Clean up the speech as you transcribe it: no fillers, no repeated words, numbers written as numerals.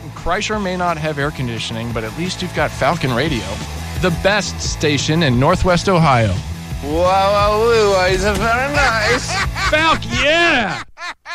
Kreischer may not have air conditioning, but at least you've got Falcon Radio, the best station in Northwest Ohio. Wow, it's very nice. Falk, yeah!